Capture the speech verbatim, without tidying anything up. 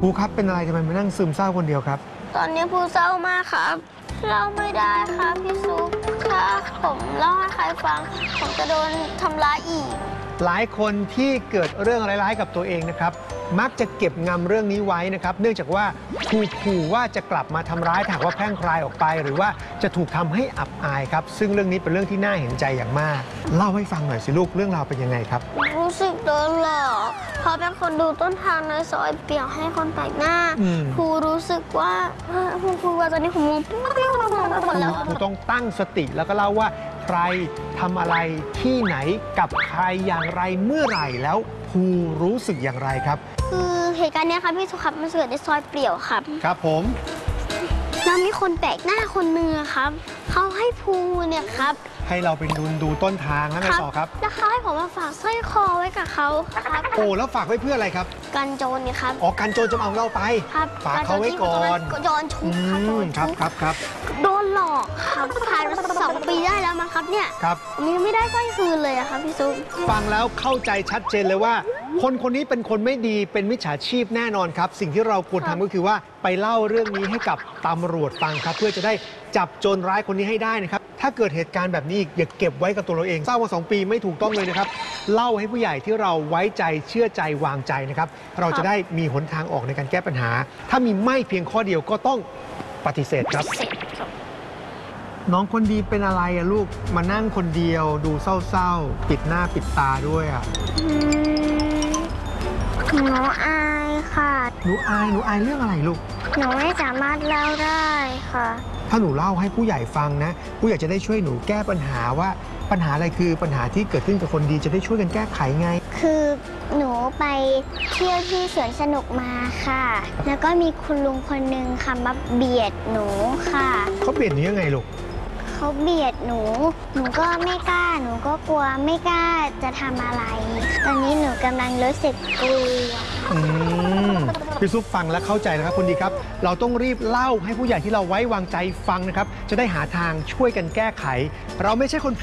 ภูครับเป็นอะไรทำไมมานั่งซึมเศร้าคนเดียวครับตอนนี้ภูเศร้ามากครับเล่าไม่ได้ครับพี่ซุปถ้าผมเล่าให้ใครฟังผมจะโดนทำร้ายอีกหลายคนที่เกิดเรื่องร้ายๆกับตัวเองนะครับมักจะเก็บงำเรื่องนี้ไว้นะครับเนื่องจากว่าถูกขู่ว่าจะกลับมาทำร้ายถ้าว่าแพร่งพรายออกไปหรือว่าจะถูกทำให้อับอายครับซึ่งเรื่องนี้เป็นเรื่องที่น่าเห็นใจอย่างมากเล่าให้ฟังหน่อยสิลูกเรื่องราวเป็นยังไงครับรู้สึกโดนหลอกเพราะเป็นคนดูต้นทางในซอยเปี่ยวให้คนแปลกหน้าครูรู้สึกว่าครูครูว่าตอนนี้ผมงงหมดแล้วครูต้องตั้งสติแล้วก็เล่าว่าใครทำอะไรที่ไหนกับใครอย่างไรเมื่อไหร่แล้วครูรู้สึกอย่างไรครับคือเหตุการณ์นี้ครับพี่สุครับมันเกิดในซอยเปลี่ยวครับครับผมแล้วมีคนแปลกหน้าคนหนึ่งครับเขาให้ภูเนี่ยครับให้เราไปดูดูต้นทางแล้วไงต่อครับแล้วเขาให้ผมมาฝากสร้อยคอไว้กับเขาครับโอ้แล้วฝากไว้เพื่ออะไรครับกันโจรนี่ครับอ๋อกันโจรจะเอาเราไปครับฝากเขาไว้ก่อนโจรชุบครับครับครับโดนหลอกครับผ่านมาสองปีได้แล้วมั้งครับเนี่ยครับมีไม่ได้สร้อยคืนเลยอะครับพี่ซุปฟังแล้วเข้าใจชัดเจนเลยว่าคนคนนี้เป็นคนไม่ดีเป็นมิจฉาชีพแน่นอนครับสิ่งที่เราควรทำก็คือว่าไปเล่าเรื่องนี้ให้กับตำรวจฟังครับเพื่อจะได้จับโจรร้ายคนนี้ให้ได้นะครับถ้าเกิดเหตุการณ์แบบนี้อีกอย่าเก็บไว้กับตัวเราเองเศร้ามาสองปีไม่ถูกต้องเลยนะครับเล่าให้ผู้ใหญ่ที่เราไว้ใจเชื่อใจวางใจนะครับเราจะได้มีหนทางออกในการแก้ปัญหาถ้ามีไม่เพียงข้อเดียวก็ต้องปฏิเสธครับน้องคนดีเป็นอะไรอะลูกมานั่งคนเดียวดูเศร้าๆปิดหน้าปิดตาด้วยอะหนูอายค่ะหนูอายหนูอายเรื่องอะไรลูกหนูไม่สามารถเล่าได้ค่ะถ้าหนูเล่าให้ผู้ใหญ่ฟังนะผู้ใหญ่จะได้ช่วยหนูแก้ปัญหาว่าปัญหาอะไรคือปัญหาที่เกิดขึ้นกับคนดีจะได้ช่วยกันแก้ไขไงคือหนูไปเที่ยวที่สวนสนุกมาค่ะแล้วก็มีคุณลุงคนหนึ่งค่ะมาเบียดหนูค่ะเขาเบียดหนูยังไงลูกเขาเบียดหนูหนูก็ไม่กล้าหนูก็กลัวไม่กล้าจะทำอะไรตอนนี้หนูกำลังรู้สึกกลัวอืมพี่ซุปฟังและเข้าใจนะครับคนดีครับเราต้องรีบเล่าให้ผู้ใหญ่ที่เราไว้วางใจฟังนะครับจะได้หาทางช่วยกันแก้ไขเราไม่ใช่คน